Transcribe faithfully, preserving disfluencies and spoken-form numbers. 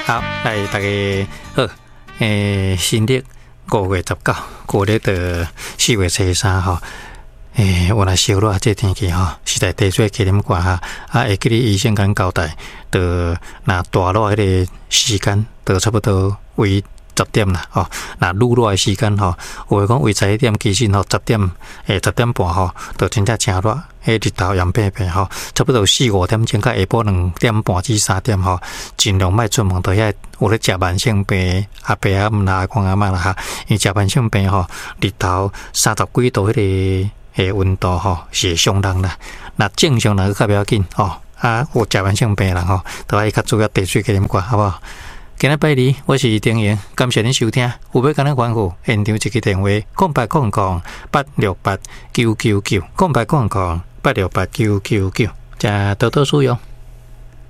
好，来大家好，诶，新历五月十九，过咧的四月初三吼。诶，我来小热这天气吼，实在地水气啉寒哈，啊，会记哩医生甲交代，就那大热迄个时间，就差不多为十点啦，吼，那愈热的时间吼，有诶讲为十一点，其实吼十点，诶十点半吼，就真正真热，迄日头炎白白吼，差不多四五点钟，甲下晡两点半至三点吼，尽量莫出门，到遐有咧食慢性病阿伯啊、毋啦、阿公阿嬷啦哈，因为食慢性病吼，日头三十几度迄个。诶，温度吼是上人啦，那正常人较不要紧吼，啊，有食慢性病人吼，都爱较注意地水气啉寡，好不好？今日拜二，我是丁元，感谢您收听。有要跟咱关乎现场一个电话：空八空空八六八九九九，空八空空八六八九九九，加多多使用。